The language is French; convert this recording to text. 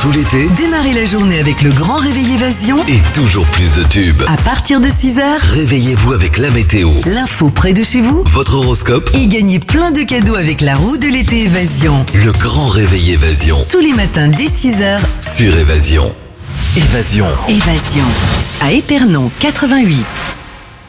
tout l'été, Démarrez la journée avec le grand réveil Évasion. et toujours plus de tubes. À partir de 6h, Réveillez-vous avec la météo, l'info près de chez vous. votre horoscope, Et gagnez plein de cadeaux avec la roue de l'été Évasion. le grand réveil Évasion, Tous les matins dès 6h, sur Évasion. Évasion. Évasion. À Épernon 88.